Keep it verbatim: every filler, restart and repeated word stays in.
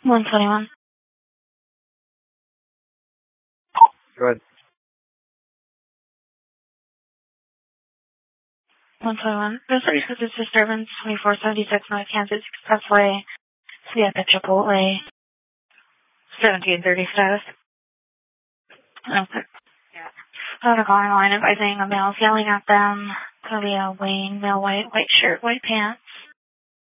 one twenty-one. Go ahead. one twenty-one. There's a suspicious disturbance, twenty-four seventy-six North Kansas Expressway. See at the Chipotle. seventeen thirty status. Okay. Yeah. Got a calling line advising a male's yelling at them. It's going to be a Wayne, male white, white shirt, white pants.